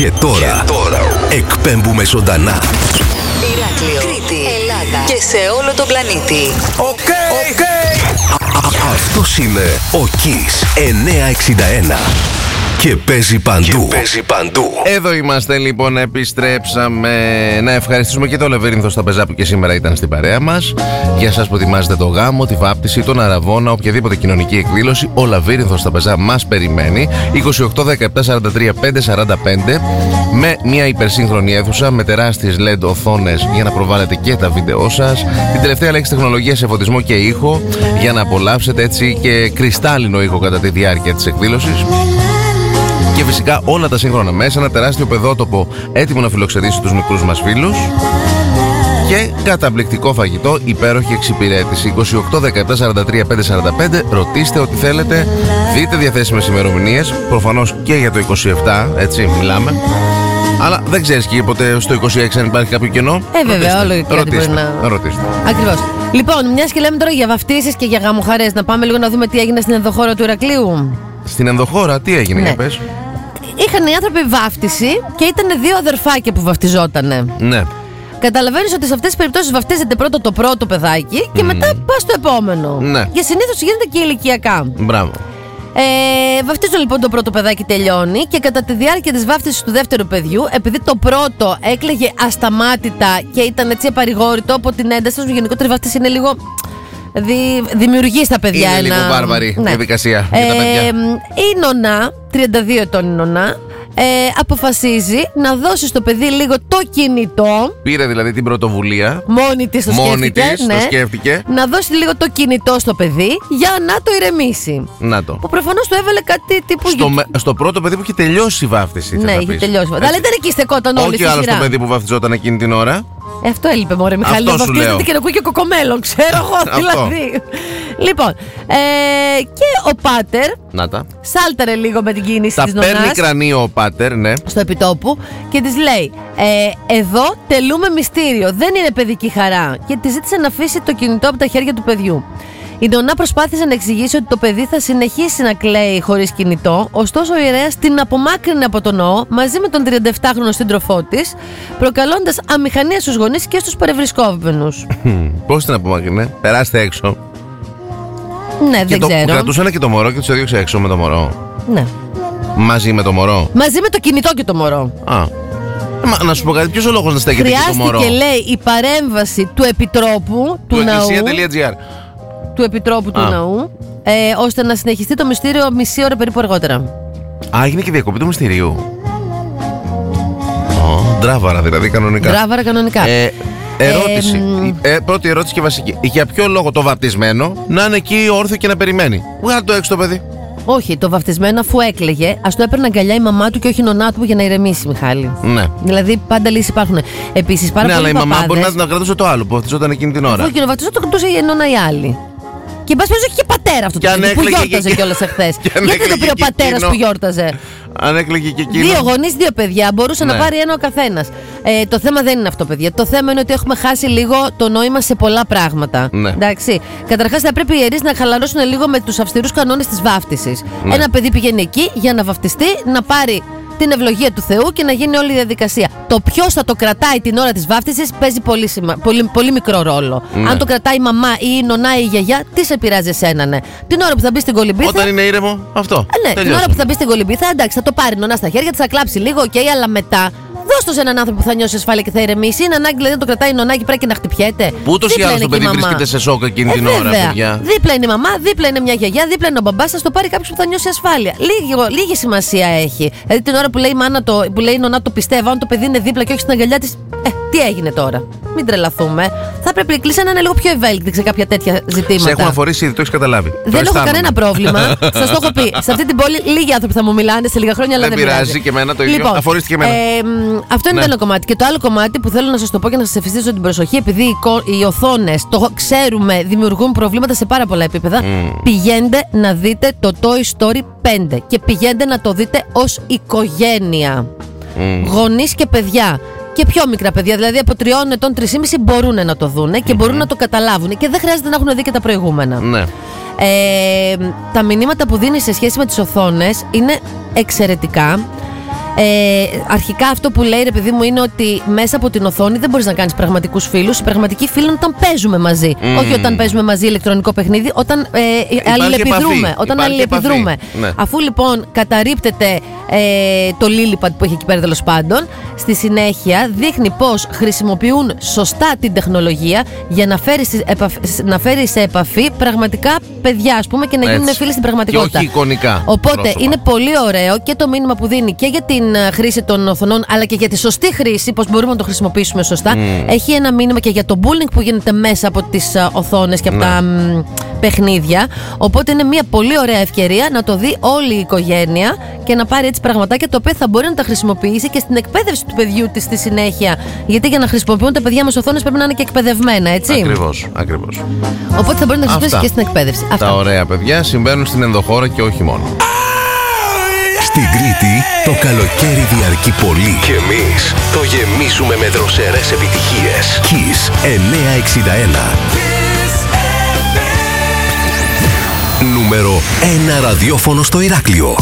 Και τώρα εκπέμπουμε ζωντανά. Ηράκλειο, Κρήτη, Ελλάδα και σε όλο τον πλανήτη. Οκ. Αυτός είναι ο Kiss 961. Και παίζει παντού. Εδώ είμαστε λοιπόν, επιστρέψαμε. Να ευχαριστήσουμε και το Λαβύρινθο στα Πεζά που και σήμερα ήταν στην παρέα μας. Για εσάς που ετοιμάζετε το γάμο, τη βάπτιση, τον αραβώνα, οποιαδήποτε κοινωνική εκδήλωση, ο Λαβύρινθος στα Πεζά μας περιμένει. 28 17 43 545 με μια υπερσύγχρονη αίθουσα με τεράστιες LED οθόνες για να προβάλλετε και τα βίντεό σας. Την τελευταία λέξη τεχνολογία σε φωτισμό και ήχο για να απολαύσετε έτσι και κρυστάλλινο ήχο κατά τη διάρκεια της εκδήλωσης. Και φυσικά όλα τα σύγχρονα μέσα, ένα τεράστιο παιδότοπο έτοιμο να φιλοξενήσει τους μικρούς μας φίλους. Και καταπληκτικό φαγητό, υπέροχη εξυπηρέτηση. 28 17 43 545. Ρωτήστε ό,τι θέλετε. Δείτε διαθέσιμες ημερομηνίες. Προφανώς και για το 27, έτσι μιλάμε. Αλλά δεν ξέρεις και ποτέ στο 26 αν υπάρχει κάποιο κενό. Βέβαια, όλο και κάτι μπορεί να ρωτήστε. Ακριβώς. Λοιπόν, μιας και λέμε τώρα για βαφτίσεις και για γαμοχαρές, να πάμε λίγο να δούμε τι έγινε στην ενδοχώρα του Ηρακλείου. Στην ενδοχώρα, τι έγινε, για πες. Είχαν οι άνθρωποι βάφτιση και ήταν δύο αδερφάκια που βαφτιζότανε. Ναι. Καταλαβαίνεις ότι σε αυτές τις περιπτώσεις βαφτίζεται πρώτο το πρώτο παιδάκι και μετά πας στο επόμενο. Ναι. Και συνήθως γίνεται και ηλικιακά. Μπράβο. Βαφτίζουν λοιπόν το πρώτο παιδάκι, τελειώνει και κατά τη διάρκεια της βάφτισης του δεύτερου παιδιού, επειδή το πρώτο έκλαιγε ασταμάτητα και ήταν έτσι απαρηγόρητο από την ένταση του, γενικότερα η βάφτιση είναι λίγο. Δημιουργεί στα παιδιά είναι ένα. λίγο βάρβαρη διαδικασία για τα παιδιά. Η νονά, 32 ετών η νονά, αποφασίζει να δώσει στο παιδί λίγο το κινητό. Πήρε δηλαδή την πρωτοβουλία. Μόνη της το σκέφτηκε. Να δώσει λίγο το κινητό στο παιδί για να το ηρεμήσει. Να το. Που προφανώς του έβαλε κάτι τύπου. Στο πρώτο παιδί που είχε τελειώσει η βάφτιση. Ναι, είχε τελειώσει. Αλλά δεν ήταν εκεί στεκόταν όλοι. Όχι άλλο το παιδί που βαφτιζόταν εκείνη την ώρα. Αυτό έλειπε, μωρέ Μιχάλη. Να βαφτίζεται και να ακούει και κοκομέλων, ξέρω εγώ δηλαδή. Λοιπόν, και ο πάτερ σάλταρε λίγο με την κίνηση της νονάς. Τα παίρνει κρανίο ο πάτερ, ναι. Στο επιτόπου και της λέει: εδώ τελούμε μυστήριο, δεν είναι παιδική χαρά. Και της ζήτησε να αφήσει το κινητό από τα χέρια του παιδιού. Η νονά προσπάθησε να εξηγήσει ότι το παιδί θα συνεχίσει να κλαίει χωρίς κινητό, ωστόσο ο ιερέας την απομάκρυνε από τον ναό μαζί με τον 37χρονο σύντροφό της, προκαλώντας αμηχανία στους γονείς και στους παρευρισκόμενους. Πώς την απομάκρυνε, περάστε έξω. Ναι, δεν ξέρω. Κρατούσανε και το μωρό και τους έδιωξε έξω με το μωρό. Ναι. Μαζί με το μωρό. Μαζί με το κινητό και το μωρό. Να σου πω κάτι, ποιος ο λόγος να στέκεται και το μωρό. Χρειάστηκε, λέει, η παρέμβαση του επιτρόπου του ναού. Του επιτρόπου του ναού, ώστε να συνεχιστεί το μυστήριο μισή ώρα περίπου αργότερα. Έγινε και διακοπή του μυστηρίου. Ντράβαρα δηλαδή, κανονικά. Ντράβαρα κανονικά. Ερώτηση. Πρώτη ερώτηση και βασική. Για ποιο λόγο το βαπτισμένο να είναι εκεί όρθιο και να περιμένει? Βγάλε το έξω το παιδί. Όχι, το βαφτισμένο αφού έκλαιγε, ας το έπαιρνε αγκαλιά η μαμά του και όχι η νονά του για να ηρεμήσει, Μιχάλη. Ναι. Δηλαδή πάντα λύσεις υπάρχουν. Επίσης πάρα πολλοί αλλά η παπάδες, μαμά μπορεί να κρατούσε το άλλο που βαφτιζόταν εκείνη την ώρα. Όχι, να βαφτιζόταν το κρατούσε η νονά η άλλη. Και εν πάση περιπτώσει έχει και πατέρα αυτό το παιδί που γιόρταζε κιόλας εχθές. Γιατί το πήρε ο πατέρας που γιόρταζε? Αν έκλαιγε και εκείνο. Δύο γονείς, δύο παιδιά. Μπορούσε να πάρει ένα ο καθένας. Το θέμα δεν είναι αυτό, παιδιά. Το θέμα είναι ότι έχουμε χάσει λίγο το νόημα σε πολλά πράγματα. Ναι. Εντάξει. Καταρχάς, θα πρέπει οι ιερείς να χαλαρώσουν λίγο με τους αυστηρούς κανόνες της βάφτισης. Ναι. Ένα παιδί πηγαίνει εκεί για να βαφτιστεί, να πάρει την ευλογία του Θεού και να γίνει όλη η διαδικασία. Το ποιος θα το κρατάει την ώρα της βάφτισης παίζει πολύ μικρό ρόλο. Ναι. Αν το κρατάει η μαμά ή η νονά ή η γιαγιά, τι σε πειράζει εσένα, ναι. Την ώρα που θα μπει στην κολυμπήθα. Όταν είναι ήρεμο, αυτό. Ναι, την ώρα που θα μπει στην κολυμπήθα, εντάξει, θα το πάρει η νονά στα χέρια της, θα κλάψει λίγο, αλλά μετά. Δώσ' το σε έναν άνθρωπο που θα νιώσει ασφάλεια και θα ηρεμήσει. Είναι ανάγκη δηλαδή να το κρατάει η νονά και πρέπει να χτυπιέται. Που ούτως ή άλλως το παιδί βρίσκεται σε σοκ εκείνη την ώρα, παιδιά. Δίπλα είναι η μαμά, δίπλα είναι μια γιαγιά, δίπλα είναι ο μπαμπάς. Θα το πάρει κάποιος που θα νιώσει ασφάλεια. Λίγη σημασία έχει. Δηλαδή την ώρα που λέει η νονά το πιστεύω, αν το παιδί είναι δίπλα και όχι στην αγκαλιά της. Τι έγινε τώρα? Μην τρελαθούμε. Θα πρέπει η εκκλησία να είναι λίγο πιο ευέλικτη σε κάποια τέτοια ζητήματα. Σε έχουν αφορήσει ήδη, το έχεις καταλάβει. Δεν έχω κανένα πρόβλημα. Σας το έχω πει. Σε αυτή την πόλη λίγοι άνθρωποι θα μου μιλάνε σε λίγα χρόνια, αλλά δεν πειράζει. Και εμένα το ίδιο. Λοιπόν, αφορίστηκε εμένα. Αυτό είναι το ένα κομμάτι. Και το άλλο κομμάτι που θέλω να σας το πω και να σας εφιστήσω την προσοχή, επειδή οι οθόνες, το ξέρουμε, δημιουργούν προβλήματα σε πάρα πολλά επίπεδα. Πηγαίνετε να δείτε το Toy Story 5 και πηγαίνετε να το δείτε ως οικογένεια. Γονείς και παιδιά. Και πιο μικρά παιδιά, δηλαδή από 3 ετών, 3,5 μπορούν να το δούνε και μπορούν να το καταλάβουν και δεν χρειάζεται να έχουν δει και τα προηγούμενα. Ναι. Τα μηνύματα που δίνει σε σχέση με τις οθόνες είναι εξαιρετικά. Αρχικά αυτό που λέει, ρε παιδί μου, είναι ότι μέσα από την οθόνη δεν μπορείς να κάνεις πραγματικούς φίλους. Οι πραγματικοί φίλοι είναι όταν παίζουμε μαζί. Όχι όταν παίζουμε μαζί ηλεκτρονικό παιχνίδι, όταν αλληλεπιδρούμε. Όταν αλληλεπιδρούμε. Ναι. Αφού λοιπόν καταρρίπτεται το Lillipad που έχει εκεί πέρα, τέλος πάντων, στη συνέχεια δείχνει πώς χρησιμοποιούν σωστά την τεχνολογία για να φέρει σε επαφή πραγματικά παιδιά, ας πούμε, και να γίνουν φίλοι στην πραγματικότητα. Και όχι εικονικά. Οπότε πρόσωπα. είναι πολύ ωραίο και το μήνυμα που δίνει και για την χρήση των οθονών, αλλά και για τη σωστή χρήση, πώς μπορούμε να το χρησιμοποιήσουμε σωστά. Έχει ένα μήνυμα και για το bullying που γίνεται μέσα από τις οθόνες και από τα παιχνίδια. Οπότε είναι μια πολύ ωραία ευκαιρία να το δει όλη η οικογένεια και να πάρει έτσι πραγματάκια τα οποία θα μπορεί να τα χρησιμοποιήσει και στην εκπαίδευση του παιδιού της στη συνέχεια. Γιατί για να χρησιμοποιούν τα παιδιά μας οθόνες πρέπει να είναι και εκπαιδευμένα, έτσι. Ακριβώς. Οπότε θα μπορεί να χρησιμοποιήσει και στην εκπαίδευση. Τα ωραία παιδιά συμβαίνουν στην ενδοχώρα και όχι μόνο. Στην Κρήτη το καλοκαίρι διαρκεί πολύ και εμείς το γεμίσουμε με δροσερές επιτυχίες. Kiss 961. Νούμερο 1 ραδιόφωνο στο Ηράκλειο.